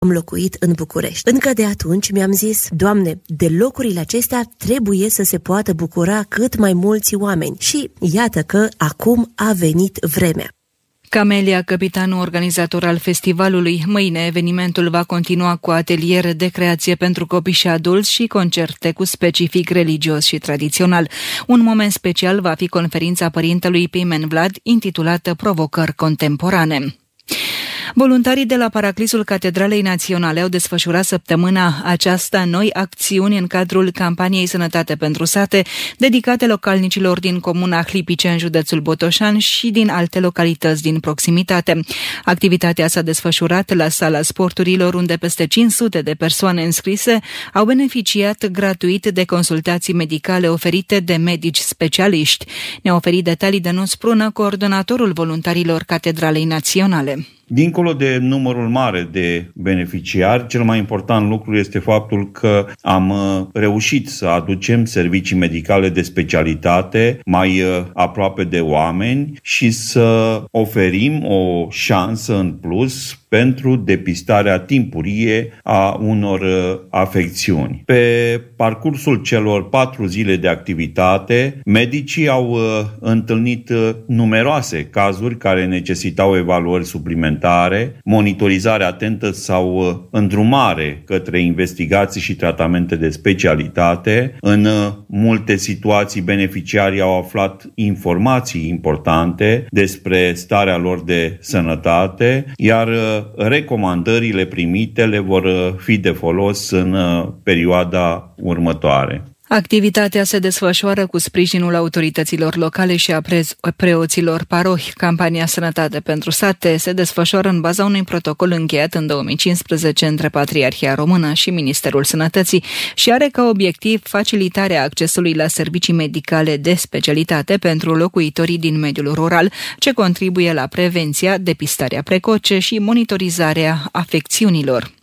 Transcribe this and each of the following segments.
am locuit în București. Încă de atunci mi-am zis, Doamne, de locurile acestea trebuie să se poată bucura cât mai mulți oameni. Și iată că acum a venit vremea. Camelia, capitanul organizator al festivalului. Mâine evenimentul va continua cu ateliere de creație pentru copii și adulți și concerte cu specific religios și tradițional. Un moment special va fi conferința părintelui Pimen Vlad, intitulată Provocări contemporane. Voluntarii de la Paraclisul Catedralei Naționale au desfășurat săptămâna aceasta noi acțiuni în cadrul campaniei Sănătate pentru Sate, dedicate localnicilor din comuna Hlipice în județul Botoșani și din alte localități din proximitate. Activitatea s-a desfășurat la Sala Sporturilor, unde peste 500 de persoane înscrise au beneficiat gratuit de consultații medicale oferite de medici specialiști. Ne-a oferit detalii Dănuț Prună, coordonatorul voluntarilor Catedralei Naționale. Dincolo de numărul mare de beneficiari, cel mai important lucru este faptul că am reușit să aducem servicii medicale de specialitate mai aproape de oameni și să oferim o șansă în plus pentru depistarea timpurie a unor afecțiuni. Pe parcursul celor 4 zile de activitate, medicii au întâlnit numeroase cazuri care necesitau evaluări suplimentare, monitorizare atentă sau îndrumare către investigații și tratamente de specialitate. În multe situații, beneficiarii au aflat informații importante despre starea lor de sănătate, iar recomandările primite le vor fi de folos în perioada următoare. Activitatea se desfășoară cu sprijinul autorităților locale și a preoților parohi. Campania Sănătate pentru Sate se desfășoară în baza unui protocol încheiat în 2015 între Patriarhia Română și Ministerul Sănătății și are ca obiectiv facilitarea accesului la servicii medicale de specialitate pentru locuitorii din mediul rural, ce contribuie la prevenția, depistarea precoce și monitorizarea afecțiunilor.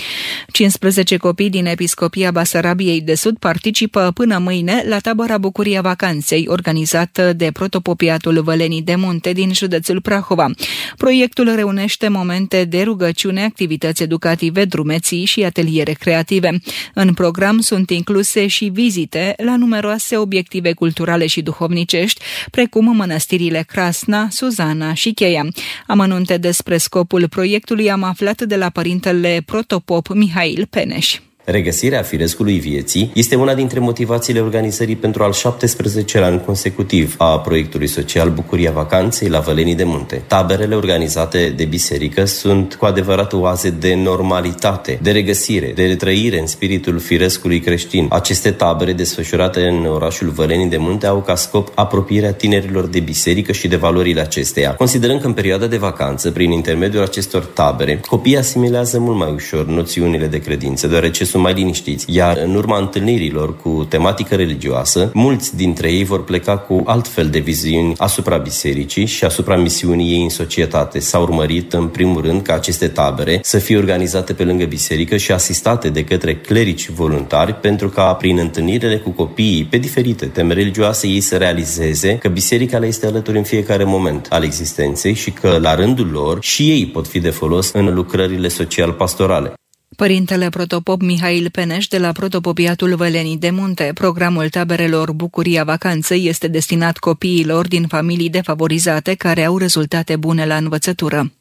15 copii din Episcopia Basarabiei de Sud participă până mâine la tabăra Bucuria Vacanței, organizată de Protopopiatul Vălenii de Munte din județul Prahova. Proiectul reunește momente de rugăciune, activități educative, drumeții și ateliere creative. În program sunt incluse și vizite la numeroase obiective culturale și duhovnicești, precum mănăstirile Crasna, Suzana și Cheia. Amănunte despre scopul proiectului am aflat de la părintele protopop Mihail Peneș. Regăsirea firescului vieții este una dintre motivațiile organizării pentru al 17-lea an consecutiv a proiectului social Bucuria Vacanței la Vălenii de Munte. Taberele organizate de biserică sunt cu adevărat oaze de normalitate, de regăsire, de retrăire în spiritul firescului creștin. Aceste tabere desfășurate în orașul Vălenii de Munte au ca scop apropierea tinerilor de biserică și de valorile acesteia. Considerând că în perioada de vacanță, prin intermediul acestor tabere, copiii asimilează mult mai ușor noțiunile de credință, deoarece sunt mai liniștiți, iar în urma întâlnirilor cu tematică religioasă, mulți dintre ei vor pleca cu altfel de viziuni asupra bisericii și asupra misiunii ei în societate. S-a urmărit, în primul rând, ca aceste tabere să fie organizate pe lângă biserică și asistate de către clerici voluntari, pentru ca prin întâlnirile cu copiii pe diferite teme religioase ei să realizeze că biserica le este alături în fiecare moment al existenței și că, la rândul lor, și ei pot fi de folos în lucrările social-pastorale. Părintele protopop Mihail Peneș de la Protopopiatul Vălenii de Munte. Programul taberelor Bucuria Vacanței este destinat copiilor din familii defavorizate care au rezultate bune la învățătură.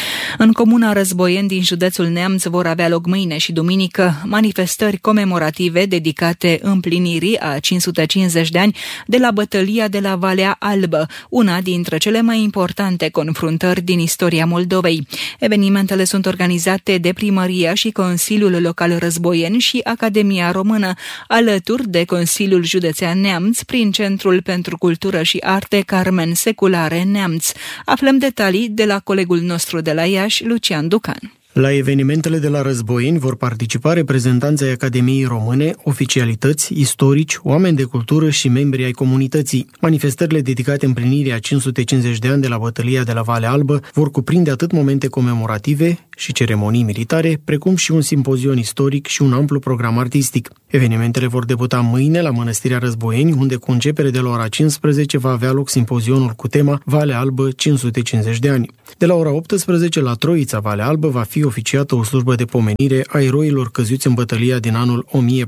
În comuna Războieni din județul Neamț vor avea loc mâine și duminică manifestări comemorative dedicate împlinirii a 550 de ani de la bătălia de la Valea Albă, una dintre cele mai importante confruntări din istoria Moldovei. Evenimentele sunt organizate de Primăria și Consiliul Local Războieni și Academia Română, alături de Consiliul Județean Neamț, prin Centrul pentru Cultură și Arte Carmen Seculare Neamț. Aflăm detalii de la colegul nostru de la Iași, Lucian Ducan. La evenimentele de la Războieni vor participa reprezentanții ai Academiei Române, oficialități, istorici, oameni de cultură și membri ai comunității. Manifestările dedicate împlinirii a 550 de ani de la bătălia de la Valea Albă vor cuprinde atât momente comemorative și ceremonii militare, precum și un simpozion istoric și un amplu program artistic. Evenimentele vor debuta mâine la Mănăstirea Războieni, unde cu începere de la ora 15 va avea loc simpozionul cu tema Valea Albă 550 de ani. De la ora 18 la Troița Valea Albă va fi fi oficiată o slujbă de pomenire a eroilor căzuți în bătălia din anul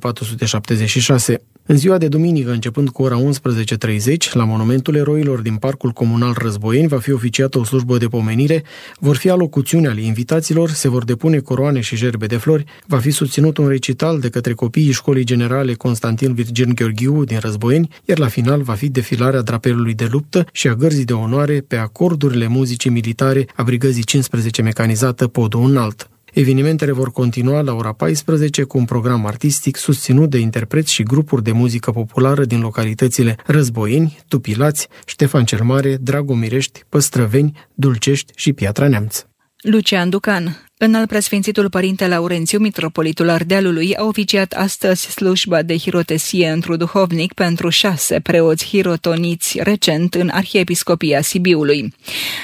1476. În ziua de duminică, începând cu ora 11:30, la Monumentul Eroilor din Parcul Comunal Războieni va fi oficiată o slujbă de pomenire, vor fi alocuțiuni ale invitaților, se vor depune coroane și gerbe de flori, va fi susținut un recital de către copiii Școlii Generale Constantin Virgin Gheorghiu din Războieni, iar la final va fi defilarea drapelului de luptă și a gărzii de onoare pe acordurile muzicii militare a Brigăzii 15 mecanizată Podul Înalt. Evenimentele vor continua la ora 14 cu un program artistic susținut de interpreți și grupuri de muzică populară din localitățile Războieni, Tupilați, Ștefan cel Mare, Dragomirești, Păstrăveni, Dulcești și Piatra Neamț. Lucian Ducan. Înalpreasfințitul Părinte Laurențiu, mitropolitul Ardealului, a oficiat astăzi slujba de hirotesie într-un duhovnic pentru 6 preoți hirotoniți recent în Arhiepiscopia Sibiului.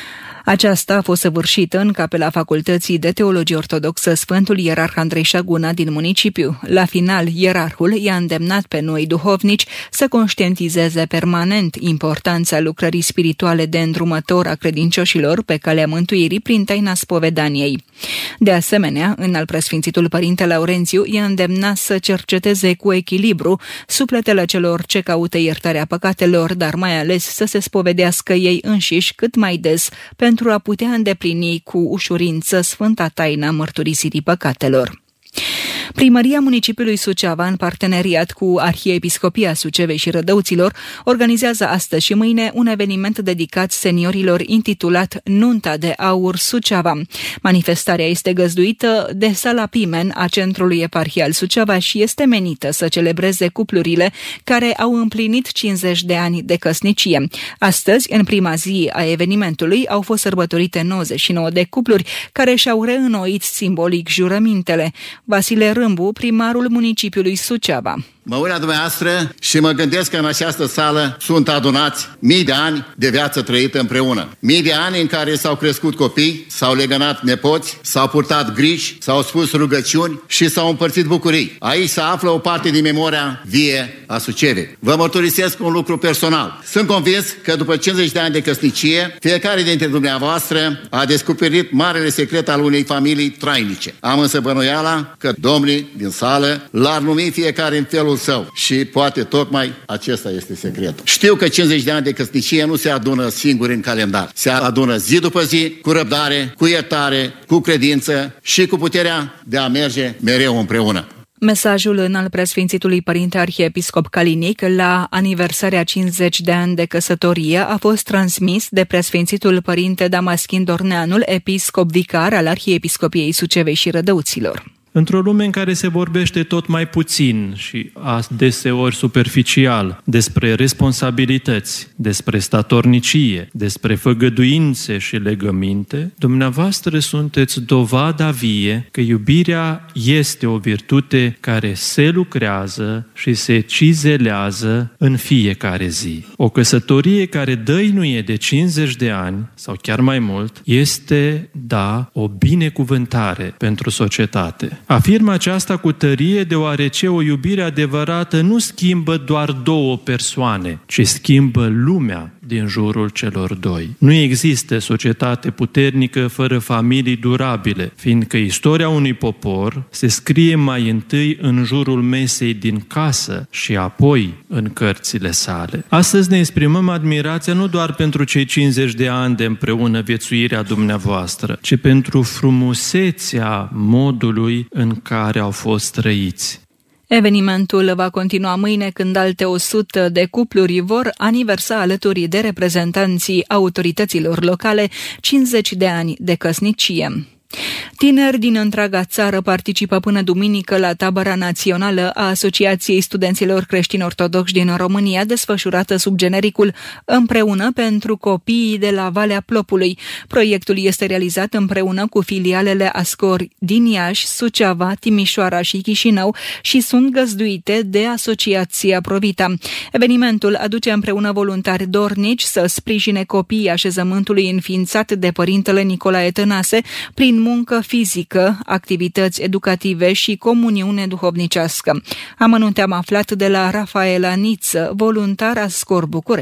Aceasta a fost săvârșită în capela Facultății de Teologie Ortodoxă Sfântul Ierarh Andrei Șaguna din municipiu. La final, ierarhul i-a îndemnat pe noi duhovnici să conștientizeze permanent importanța lucrării spirituale de îndrumător a credincioșilor pe calea mântuirii prin taina spovedaniei. De asemenea, Înalpreasfințitul Părinte Laurențiu i-a îndemnat să cerceteze cu echilibru sufletele celor ce caută iertarea păcatelor, dar mai ales să se spovedească ei înșiși cât mai des pentru a putea îndeplini cu ușurință sfânta taina mărturisirii păcatelor. Primăria municipiului Suceava, în parteneriat cu Arhiepiscopia Sucevei și Rădăuților, organizează astăzi și mâine un eveniment dedicat seniorilor intitulat Nunta de Aur Suceava. Manifestarea este găzduită de Sala Pimen a Centrului Eparhial Suceava și este menită să celebreze cuplurile care au împlinit 50 de ani de căsnicie. Astăzi, în prima zi a evenimentului, au fost sărbătorite 99 de cupluri care și-au reînnoit simbolic jurămintele. Vasile Râmbu, primarul municipiului Suceava. Mă uit la dumneavoastră și mă gândesc că în această sală sunt adunați mii de ani de viață trăită împreună. Mii de ani în care s-au crescut copii, s-au legănat nepoți, s-au purtat griji, s-au spus rugăciuni și s-au împărțit bucurii. Aici se află o parte din memoria vie a Sucevei. Vă mărturisesc un lucru personal. Sunt convins că după 50 de ani de căsnicie, fiecare dintre dumneavoastră a descoperit marele secret al unei familii trainice. Am însă bănuiala că domnii din sală l-ar numi fiecare în felul său și poate tocmai acesta este secretul. Știu că 50 de ani de căsnicie nu se adună singuri în calendar. Se adună zi după zi, cu răbdare, cu iertare, cu credință și cu puterea de a merge mereu împreună. Mesajul Înalpreasfințitului Părinte Arhiepiscop Calinic la aniversarea 50 de ani de căsătorie a fost transmis de Preasfințitul Părinte Damaschin Dorneanul, episcop vicar al Arhiepiscopiei Sucevei și Rădăuților. Într-o lume în care se vorbește tot mai puțin și adeseori superficial despre responsabilități, despre statornicie, despre făgăduințe și legăminte, dumneavoastră sunteți dovada vie că iubirea este o virtute care se lucrează și se cizelează în fiecare zi. O căsătorie care dăinuie de 50 de ani sau chiar mai mult este, da, o binecuvântare pentru societate. Afirm aceasta cu tărie deoarece o iubire adevărată nu schimbă doar două persoane, ci schimbă lumea din jurul celor doi. Nu există societate puternică fără familii durabile, fiindcă istoria unui popor se scrie mai întâi în jurul mesei din casă și apoi în cărțile sale. Astăzi ne exprimăm admirația nu doar pentru cei 50 de ani de împreună viețuirea dumneavoastră, ci pentru frumusețea modului în care au fost trăiți. Evenimentul va continua mâine când alte 100 de cupluri vor aniversa alături de reprezentanții autorităților locale 50 de ani de căsnicie. Tineri din întreaga țară participă până duminică la tabăra națională a Asociației Studenților Creștini-Ortodoxi din România, desfășurată sub genericul Împreună pentru copiii de la Valea Plopului. Proiectul este realizat împreună cu filialele Ascor din Iași, Suceava, Timișoara și Chișinău și sunt găzduite de Asociația Provita. Evenimentul aduce împreună voluntari dornici să sprijine copiii așezământului înființat de părintele Nicolae Tănase prin muncă fizică, activități educative și comuniune duhovnicească. Amănunte am aflat de la Rafaela Niță, voluntar Ascor București.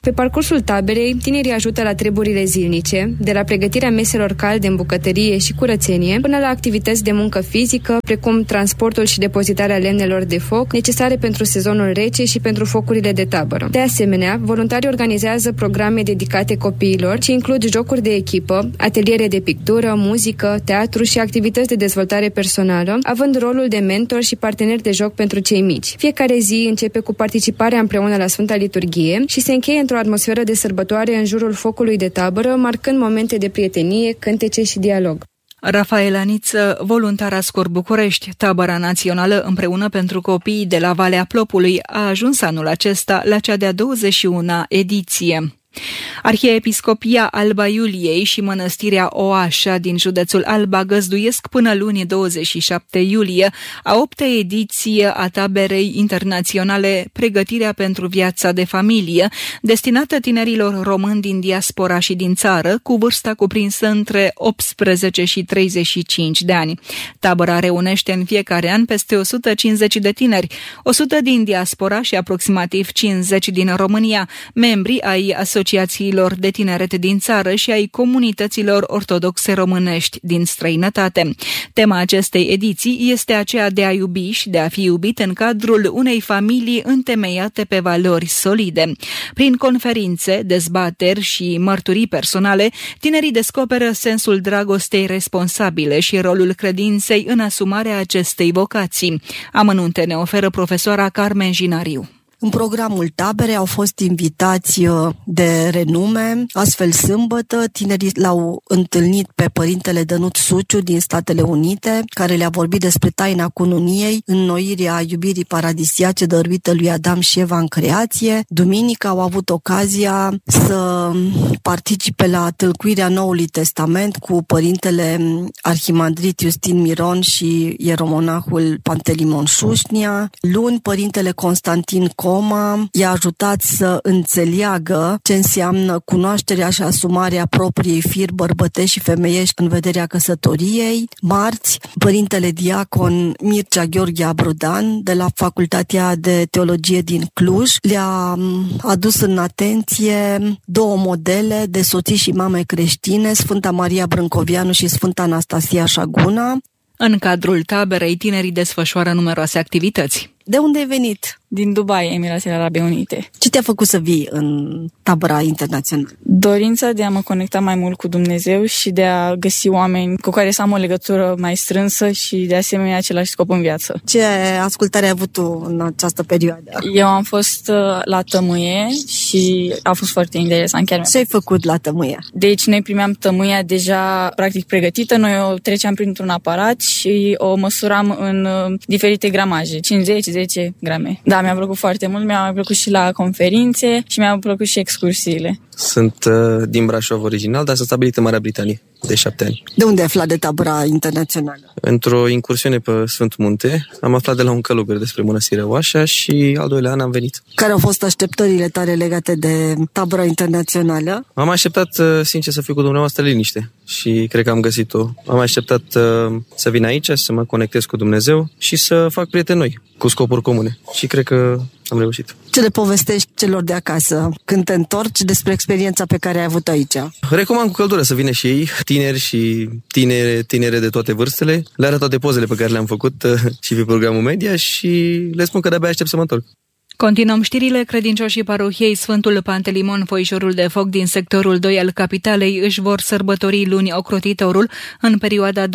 Pe parcursul taberei, tinerii ajută la treburile zilnice, de la pregătirea meselor calde în bucătărie și curățenie, până la activități de muncă fizică, precum transportul și depozitarea lemnelor de foc, necesare pentru sezonul rece și pentru focurile de tabără. De asemenea, voluntarii organizează programe dedicate copiilor, ce includ jocuri de echipă, ateliere de pictură, muzică, teatru și activități de dezvoltare personală, având rolul de mentor și partener de joc pentru cei mici. Fiecare zi începe cu participarea împreună la Sfânta Liturghie și se încheie într-o atmosferă de sărbătoare în jurul focului de tabără, marcând momente de prietenie, cântece și dialog. Rafael Aniță, voluntar Ascor București. Tabăra națională împreună pentru copiii de la Valea Plopului a ajuns anul acesta la cea de-a 21-a ediție. Arhiepiscopia Alba Iuliei și Mănăstirea Oașa din județul Alba găzduiesc până luni 27 iulie a 8-a ediție a taberei internaționale Pregătirea pentru viața de familie, destinată tinerilor români din diaspora și din țară, cu vârsta cuprinsă între 18 și 35 de ani. Tabăra reunește în fiecare an peste 150 de tineri, 100 din diaspora și aproximativ 50 din România, membri ai asociațiilor de tineret din țară și ai comunităților ortodoxe românești din străinătate. Tema acestei ediții este aceea de a iubi și de a fi iubit în cadrul unei familii întemeiate pe valori solide. Prin conferințe, dezbateri și mărturii personale, tinerii descoperă sensul dragostei responsabile și rolul credinței în asumarea acestei vocații. Amănunte ne oferă profesoara Carmen Jinariu. În programul taberei au fost invitați de renume, astfel sâmbătă tinerii l-au întâlnit pe părintele Dănuț Suciu din Statele Unite, care le-a vorbit despre taina cununiei, înnoirea iubirii paradisiace dăruită lui Adam și Eva în creație. Duminică au avut ocazia să participe la tâlcuirea Noului Testament cu părintele arhimandrit Iustin Miron și ieromonahul Pantelimon Șușnia. Luni, părintele Constantin i-a ajutat să înțeleagă ce înseamnă cunoașterea și asumarea propriei firi bărbătești și femeiești în vederea căsătoriei. Marți, părintele diacon Mircea Gheorghe Abrudan, de la Facultatea de Teologie din Cluj, le-a adus în atenție două modele de soții și mame creștine, Sfânta Maria Brâncovianu și Sfânta Anastasia Șaguna. În cadrul taberei, tinerii desfășoară numeroase activități. De unde ai venit? Din Dubai, Emiratele Arabe Unite. Ce te-a făcut să vii în tabăra internațională? Dorința de a mă conecta mai mult cu Dumnezeu și de a găsi oameni cu care să am o legătură mai strânsă și de asemenea același scop în viață. Ce ascultare ai avut tu în această perioadă? Eu am fost la tămâie și a fost foarte interesant. Chiar ce ai făcut la tămâie? Deci noi primeam tămâia deja practic pregătită, noi o treceam printr-un aparat și o măsuram în diferite gramaje, 50-10 grame. Da, mi-a plăcut foarte mult, mi-a plăcut și la conferințe și mi-a plăcut și excursiile. Sunt din Brașov original, dar sunt stabilit în Marea Britanie de 7 ani. De unde ai aflat de tabăra internațională? Într-o incursiune pe Sfântul Munte, am aflat de la un călugăr despre Mănăstirea Oașa și al doilea an am venit. Care au fost așteptările tale legate de tabăra internațională? Am așteptat, sincer, să fiu cu dumneavoastră liniște și cred că am găsit-o. Am așteptat să vin aici, să mă conectez cu Dumnezeu și să fac prieteni noi, cu scopuri comune. Și cred că am reușit. Ce le povestești celor de acasă când te întorci despre experiența pe care ai avut aici? Recomand cu căldură să vină și ei, tineri și tinere de toate vârstele. Le arăt toate pozele pe care le-am făcut și pe programul media și le spun că de-abia aștept să mă întorc. Continuăm știrile. Credincioșii parohiei Sfântul Pantelimon, foișorul de foc din sectorul 2 al capitalei, își vor sărbători luni ocrotitorul în perioada 25-27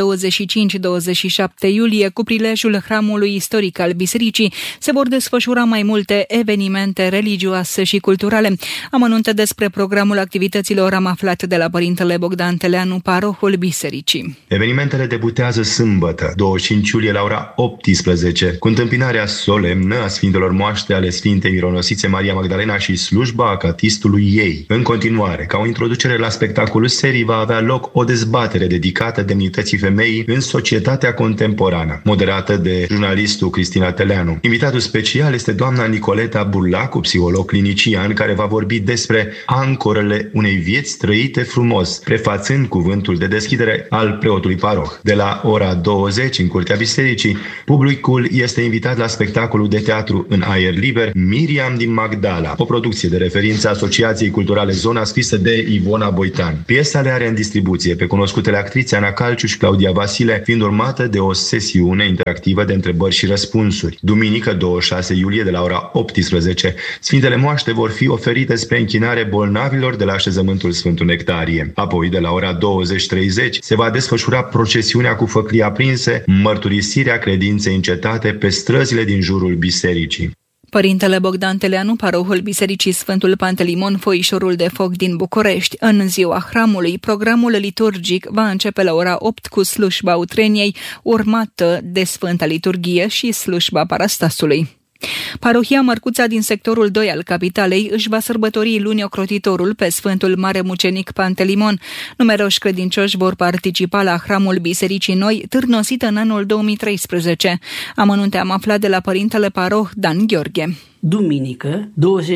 iulie. Cu prilejul hramului istoric al bisericii se vor desfășura mai multe evenimente religioase și culturale. Amănunte despre programul activităților am aflat de la părintele Bogdan Teleanu, parohul bisericii. Evenimentele debutează sâmbătă, 25 iulie la ora 18, cu întâmpinarea solemnă a Sfintelor Moaște ale Sfintei Mironosițe Maria Magdalena și slujba acatistului ei. În continuare, ca o introducere la spectacolul serii, va avea loc o dezbatere dedicată demnității femeii în societatea contemporană, moderată de jurnalistul Cristina Teleanu. Invitatul special este doamna Nicoleta Burlacu, psiholog clinician, care va vorbi despre ancorele unei vieți trăite frumos, prefațând cuvântul de deschidere al preotului paroh. De la ora 20, în curtea bisericii, publicul este invitat la spectacolul de teatru în aer liber liber Miriam din Magdala, o producție de referință a Asociației Culturale Zona, scrisă de Ivona Boitan. Piesa le are în distribuție pe cunoscutele actrițe Ana Calciu și Claudia Vasile, fiind urmată de o sesiune interactivă de întrebări și răspunsuri. Duminică 26 iulie de la ora 18, Sfintele Moaște vor fi oferite spre închinare bolnavilor de la așezământul Sfântul Nectarie. Apoi, de la ora 20:30, se va desfășura procesiunea cu făclii aprinse, mărturisirea credinței încetate pe străzile din jurul bisericii. Părintele Bogdan Teleanu, parohul Bisericii Sfântul Pantelimon, foișorul de foc din București. În ziua hramului, programul liturgic va începe la ora 8 cu slujba utreniei, urmată de Sfânta Liturghie și slujba Parastasului. Parohia Mărcuța din sectorul 2 al capitalei își va sărbători luni ocrotitorul pe Sfântul Mare Mucenic Pantelimon. Numeroși credincioși vor participa la hramul Bisericii Noi, târnosită în anul 2013. Amănunte am aflat de la părintele paroh Dan Gheorghe. Duminică,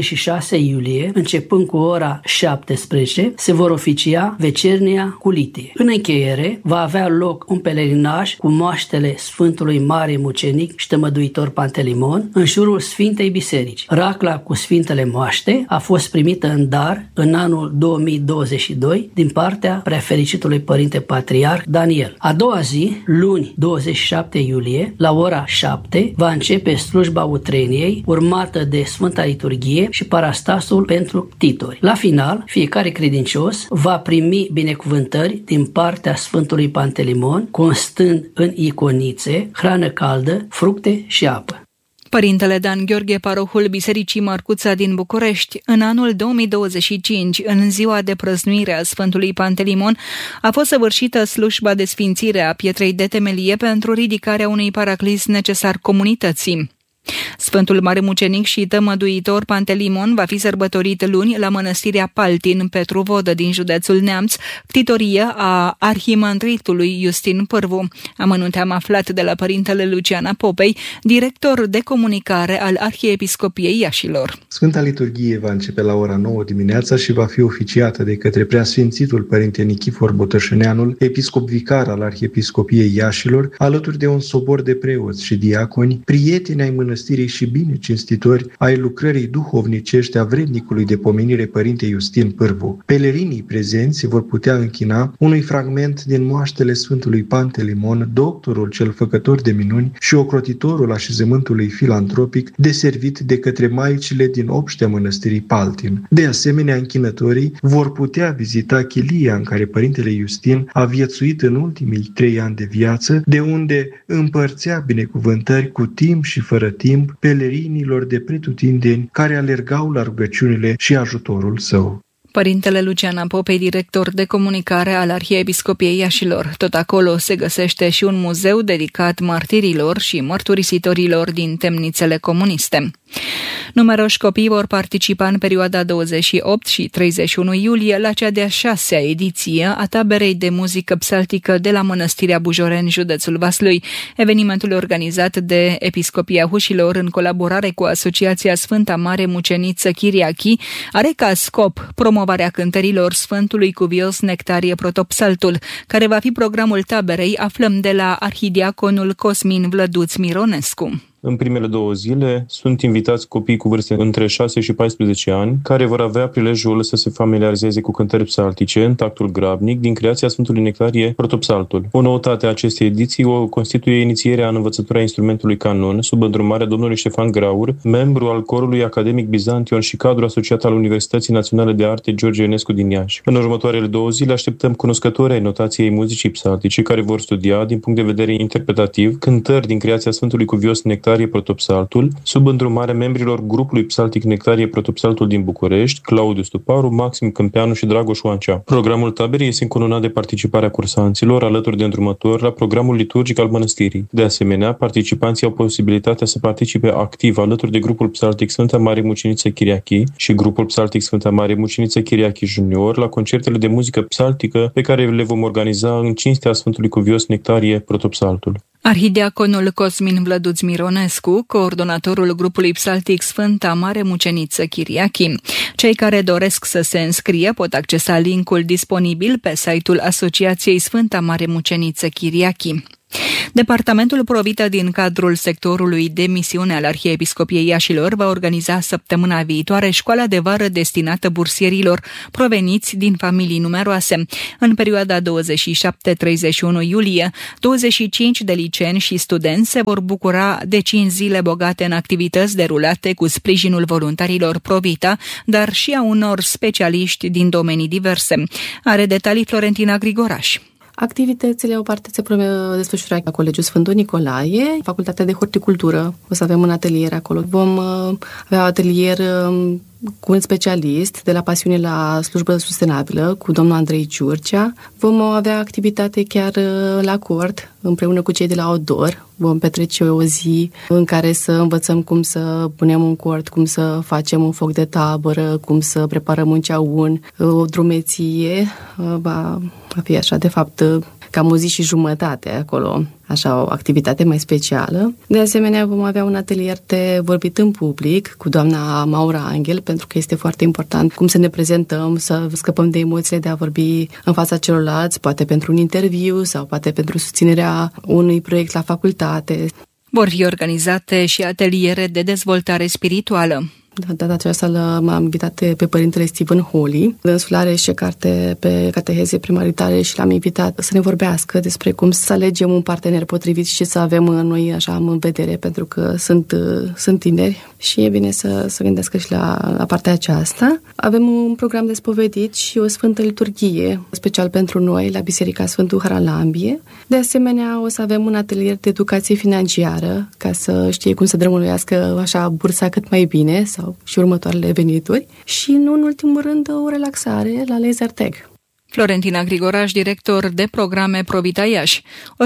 26 iulie, începând cu ora 17, se vor oficia vecernia cu litie. În încheiere, va avea loc un pelerinaj cu moaștele Sfântului Mare Mucenic și Tămăduitor Pantelimon în jurul Sfintei Biserici. Racla cu Sfintele Moaște a fost primită în dar în anul 2022 din partea Preafericitului Părinte Patriarh Daniel. A doua zi, luni 27 iulie, la ora 7, va începe slujba utreniei, urmată de Sfânta Liturghie și Parastasul pentru titori. La final, fiecare credincios va primi binecuvântări din partea Sfântului Pantelimon, constând în iconițe, hrană caldă, fructe și apă. Părintele Dan Gheorghe, parohul Bisericii Mărcuța din București, în anul 2025, în ziua de prăznuire a Sfântului Pantelimon, a fost săvârșită slujba de sfințire a pietrei de temelie pentru ridicarea unui paraclis necesar comunității. Sfântul Mare Mucenic și Tămăduitor Pantelimon va fi sărbătorit luni la mănăstirea Paltin, Petru Vodă, din județul Neamț, ctitorie a arhimandritului Iustin Pârvu. Amănunte am aflat de la părintele Lucian Apopei, director de comunicare al Arhiepiscopiei Iașilor. Sfânta Liturghie va începe la ora 9 dimineața și va fi oficiată de către Preasfințitul Părinte Nichifor Botășâneanul, episcop vicar al Arhiepiscopiei Iașilor, alături de un sobor de preoți și diaconi, prieteni ai mănăstirii și bine cinstitori ai lucrării duhovnicești a vrednicului de pomenire Părinte Iustin Pârvu. Pelerinii prezenți se vor putea închina unui fragment din moaștele Sfântului Pantelimon, doctorul cel făcător de minuni și ocrotitorul așezământului filantropic, deservit de către maicile din obștea mănăstirii Paltin. De asemenea, închinătorii vor putea vizita chilia în care Părintele Iustin a viețuit în ultimii 3 ani de viață, de unde împărțea binecuvântări cu timp și fără timp pelerinilor de pretutindeni care alergau la rugăciunile și ajutorul său. Părintele Lucian Apopei, director de comunicare al Arhiepiscopiei Iașilor. Tot acolo se găsește și un muzeu dedicat martirilor și mărturisitorilor din temnițele comuniste. Numeroși copii vor participa în perioada 28 și 31 iulie la cea de-a 6-a ediție a taberei de muzică psaltică de la Mănăstirea Bujoren, județul Vaslui. Evenimentul organizat de Episcopia Hușilor în colaborare cu Asociația Sfânta Mare Muceniță Chiriachi are ca scop promovarea cântărilor Sfântului Cuvios Nectarie Protopsaltul, care va fi programul taberei, aflăm de la arhidiaconul Cosmin Vlăduț Mironescu. În primele 2 zile sunt invitați copii cu vârste între 6 și 14 ani, care vor avea prilejul să se familiarizeze cu cântări psaltice în tactul grabnic din creația Sfântului Nectarie Protopsaltul. O noutate a acestei ediții o constituie inițierea în învățătura instrumentului canon sub îndrumarea domnului Ștefan Graur, membru al corului academic Bizantion și cadru asociat al Universității Naționale de Arte George Enescu din Iași. În următoarele 2 zile așteptăm cunoscători ai notației muzicii psaltice, care vor studia din punct de vedere interpretativ cântări din creația Sfântului Cuvios Nectarie Protopsaltul, sub îndrumarea membrilor grupului psaltic Nectarie Protopsaltul din București, Claudiu Stuparu, Maxim Câmpeanu și Dragoș Oancea. Programul taberei este încununat de participarea cursanților alături de îndrumători la programul liturgic al mănăstirii. De asemenea, participanții au posibilitatea să participe activ alături de grupul psaltic Sfânta Mare Muceniță Chiriachi și grupul psaltic Sfânta Mare Muceniță Chiriachi Junior la concertele de muzică psaltică pe care le vom organiza în cinstea Sfântului Cuvios Nectarie Protopsaltul. Arhidiaconul Cosmin Vlăduț Mironescu, coordonatorul grupului psaltic Sfânta Mare Muceniță Chiriachi. Cei care doresc să se înscrie pot accesa linkul disponibil pe site-ul Asociației Sfânta Mare Muceniță Chiriachi. Departamentul Provita din cadrul sectorului de misiune al Arhiepiscopiei Iașilor va organiza săptămâna viitoare școala de vară destinată bursierilor proveniți din familii numeroase. În perioada 27-31 iulie, 25 de liceeni și studenți se vor bucura de 5 zile bogate în activități derulate cu sprijinul voluntarilor Provita, dar și a unor specialiști din domenii diverse. Are detalii Florentina Grigoraș. Activitățile, o parte se desfășura la Colegiul Sfântul Nicolae, Facultatea de Horticultură. O să avem un atelier acolo. Vom avea atelier cu un specialist de la pasiune la slujbă sustenabilă, cu domnul Andrei Ciurcea. Vom avea activitate chiar la cort, împreună cu cei de la Odor. Vom petrece o zi în care să învățăm cum să punem un cort, cum să facem un foc de tabără, cum să preparăm un ceaun, o drumeție. Va fi așa, de fapt, cam o zi și jumătate acolo, așa o activitate mai specială. De asemenea, vom avea un atelier de vorbit în public cu doamna Maura Angel, pentru că este foarte important cum să ne prezentăm, să scăpăm de emoțiile de a vorbi în fața celorlalți, poate pentru un interviu sau poate pentru susținerea unui proiect la facultate. Vor fi organizate și ateliere de dezvoltare spirituală. De data aceasta m-am invitat pe părintele Stephen Holly. Dânsul are și carte pe cateheze premaritare și l-am invitat să ne vorbească despre cum să alegem un partener potrivit și să avem noi așa în vedere, pentru că sunt tineri și e bine să gândească și la partea aceasta. Avem un program de spovedit și o sfântă liturghie, special pentru noi, la Biserica Sfântul Haralambie. De asemenea, o să avem un atelier de educație financiară, ca să știe cum să drămăluiască așa bursa cât mai bine, și următoarele venituri și, nu în ultimul rând, o relaxare la LaserTag. Florentina Grigoraș, director de programe Provita Iași.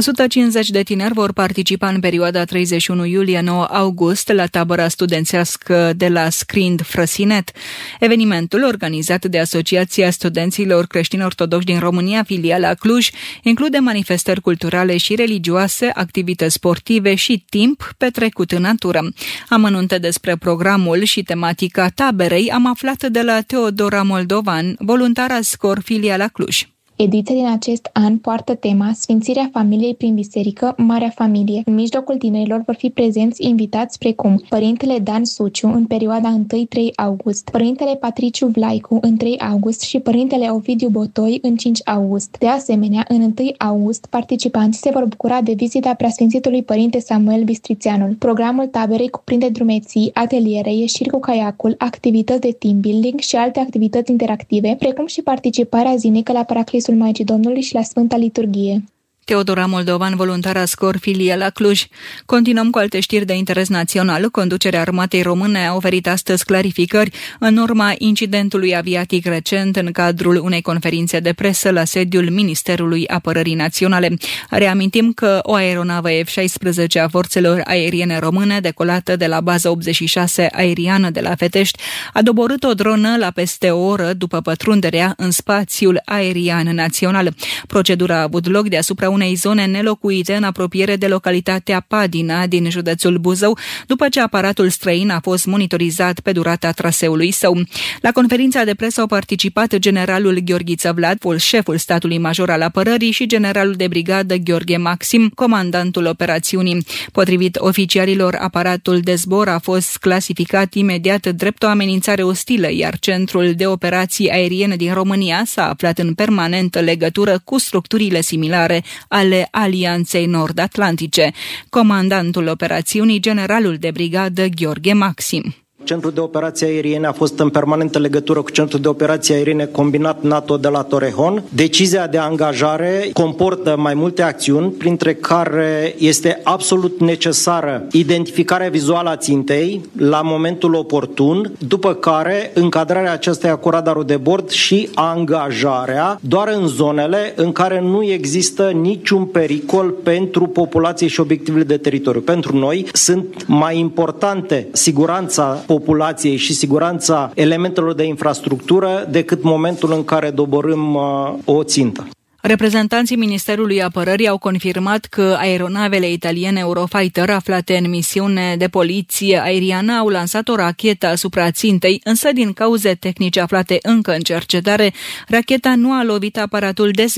150 de tineri vor participa în perioada 31 iulie-9 august la tabăra studențească de la Scrind Frăsinet. Evenimentul, organizat de Asociația Studenților Creștini-Ortodoxi din România, filiala Cluj, include manifestări culturale și religioase, activități sportive și timp petrecut în natură. Amănunte despre programul și tematica taberei am aflat de la Teodora Moldovan, voluntar SCOR, filiala Cluj. Ediția din acest an poartă tema Sfințirea familiei prin biserică, Marea Familie. În mijlocul tinerilor vor fi prezenți invitați precum Părintele Dan Suciu în perioada 1-3 august, Părintele Patriciu Vlaicu în 3 august și Părintele Ovidiu Botoi în 5 august. De asemenea, în 1 august, participanții se vor bucura de vizita Preasfințitului Părinte Samuel Bistrițeanul. Programul taberei cuprinde drumeții, ateliere, ieșiri cu caiacul, activități de team building și alte activități interactive, precum și participarea zilnică la Paraclisul Maicii Domnului și la Sfânta Liturghie. Teodora Moldovan, voluntar SCOR, filiala Cluj. Continuăm cu alte știri de interes național. Conducerea Armatei Române a oferit astăzi clarificări în urma incidentului aviatic recent în cadrul unei conferințe de presă la sediul Ministerului Apărării Naționale. Reamintim că o aeronavă F-16 a Forțelor Aeriene Române, decolată de la baza 86 aeriană de la Fetești, a doborât o dronă la peste o oră după pătrunderea în spațiul aerian național. Procedura a avut loc deasupra unei zone nelocuite în apropiere de localitatea Padina din județul Buzău, după ce aparatul străin a fost monitorizat pe durata traseului său. La conferința de presă au participat generalul Gheorghiță Vlad, șeful statului major al apărării, și generalul de brigadă Gheorghe Maxim, comandantul operațiunii. Potrivit oficialilor, aparatul de zbor a fost clasificat imediat drept o amenințare ostilă, iar Centrul de Operații Aeriene din România s-a aflat în permanentă legătură cu structurile similare ale Alianței Nord-Atlantice. Comandantul operațiunii, generalul de brigadă Gheorghe Maxim. Centrul de operații aeriene a fost în permanentă legătură cu Centrul de operații aeriene combinat NATO de la Torrejon. Decizia de angajare comportă mai multe acțiuni, printre care este absolut necesară identificarea vizuală a țintei la momentul oportun, după care încadrarea acesteia cu radarul de bord și angajarea doar în zonele în care nu există niciun pericol pentru populație și obiectivele de teritoriu. Pentru noi sunt mai importante siguranța populației și siguranța elementelor de infrastructură decât momentul în care doborâm o țintă. Reprezentanții Ministerului Apărării au confirmat că aeronavele italiene Eurofighter aflate în misiune de poliție aeriană au lansat o rachetă asupra țintei, însă din cauze tehnice aflate încă în cercetare, racheta nu a lovit aparatul de zbor.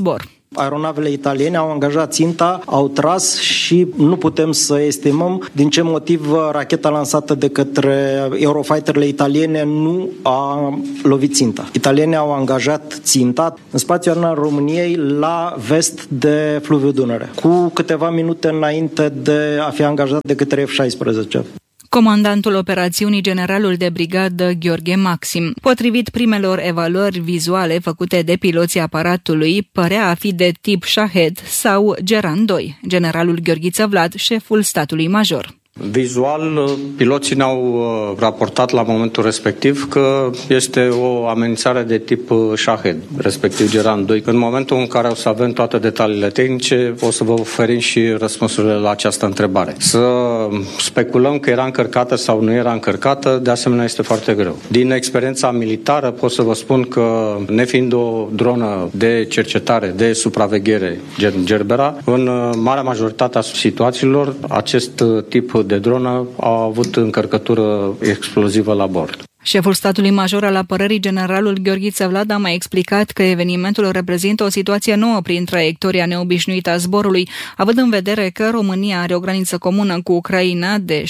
Aeronavele italiene au angajat ținta, au tras și nu putem să estimăm din ce motiv racheta lansată de către Eurofighterele italiene nu a lovit ținta. Italienii au angajat ținta în spațiul aerian al României la vest de fluviul Dunăre, cu câteva minute înainte de a fi angajat de către F-16. Comandantul operațiunii, generalul de brigadă Gheorghe Maxim. Potrivit primelor evaluări vizuale făcute de piloții aparatului, părea a fi de tip Shahed sau Geran 2, generalul Gheorghiță Vlad, șeful statului major. Vizual, piloții ne-au raportat la momentul respectiv că este o amenințare de tip Shahed, respectiv Geran 2. În momentul în care o să avem toate detaliile tehnice, o să vă oferim și răspunsurile la această întrebare. Să speculăm că era încărcată sau nu era încărcată, de asemenea, este foarte greu. Din experiența militară pot să vă spun că, nefiind o dronă de cercetare, de supraveghere gen Gerbera, în marea majoritate a situațiilor, acest tip de dronă a avut încărcătură explozivă la bord. Șeful statului major al apărării, generalul Gheorghiță Vlad, a mai explicat că evenimentul reprezintă o situație nouă prin traiectoria neobișnuită a zborului, având în vedere că România are o graniță comună cu Ucraina de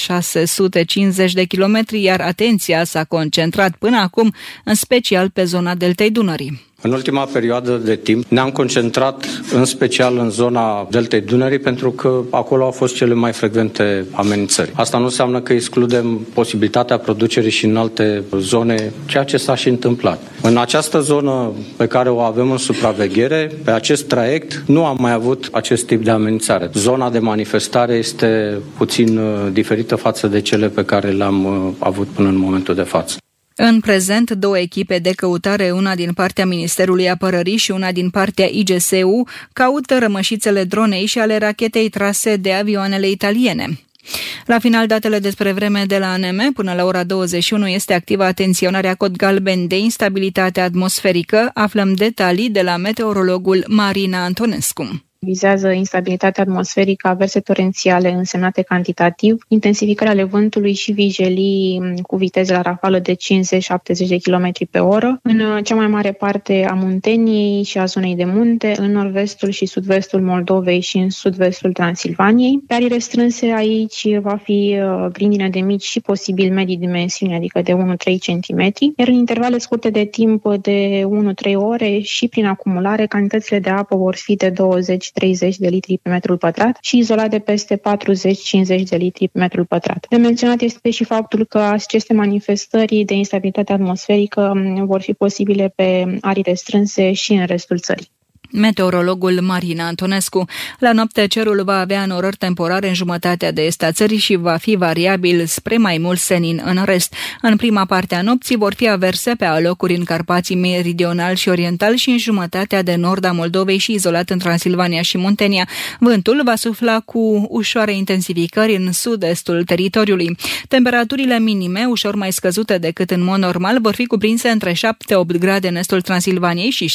650 de kilometri, iar atenția s-a concentrat până acum în special pe zona deltei Dunării. În ultima perioadă de timp ne-am concentrat în special în zona deltei Dunării pentru că acolo au fost cele mai frecvente amenințări. Asta nu înseamnă că excludem posibilitatea producerii și în alte zone, ceea ce s-a și întâmplat. În această zonă pe care o avem în supraveghere, pe acest traiect, nu am mai avut acest tip de amenințare. Zona de manifestare este puțin diferită față de cele pe care le-am avut până în momentul de față. În prezent, 2 echipe de căutare, una din partea Ministerului Apărării și una din partea IGSU, caută rămășițele dronei și ale rachetei trase de avioanele italiene. La final, datele despre vreme de la ANM. Până la ora 21 este activă atenționarea cod galben de instabilitate atmosferică. Aflăm detalii de la meteorologul Marina Antonescu. Vizează instabilitatea atmosferică, averse torențiale însemnate cantitativ, intensificarea ale vântului și vijelii cu viteze la rafală de 50-70 de km pe oră. În cea mai mare parte a Munteniei și a zonei de munte, în nord-vestul și sud-vestul Moldovei și în sud-vestul Transilvaniei. Pe arii restrânse aici va fi grindine de mici și posibil medii dimensiuni, adică de 1-3 cm, iar în intervale scurte de timp de 1-3 ore și prin acumulare, cantitățile de apă vor fi de 20-30 de litri pe metrul pătrat și izolat de peste 40-50 de litri pe metrul pătrat. De menționat este și faptul că aceste manifestări de instabilitate atmosferică vor fi posibile pe arii restrânse și în restul țării. Meteorologul Marina Antonescu. La noapte cerul va avea înorări temporare în jumătatea de est a țării și va fi variabil spre mai mult senin în rest. În prima parte a nopții vor fi averse pe alocuri în Carpații meridional și oriental și în jumătatea de nord a Moldovei și izolat în Transilvania și Muntenia. Vântul va sufla cu ușoare intensificări în sud-estul teritoriului. Temperaturile minime, ușor mai scăzute decât în mod normal, vor fi cuprinse între 7-8 grade în estul Transilvaniei și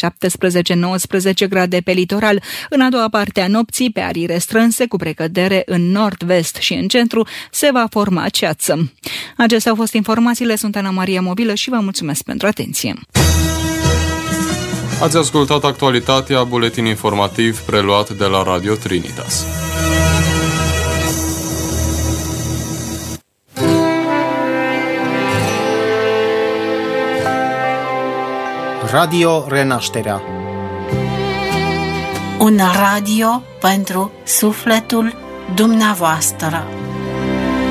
17-19 grade pe litoral. În a doua parte a nopții, pe arii restrânse, cu precădere în nord-vest și în centru, se va forma ceață. Acestea au fost informațiile. Sunt Ana Maria Mobilă și vă mulțumesc pentru atenție. Ați ascultat actualitatea, buletin informativ preluat de la Radio Trinitas. Radio Renașterea. Un radio pentru sufletul dumneavoastră.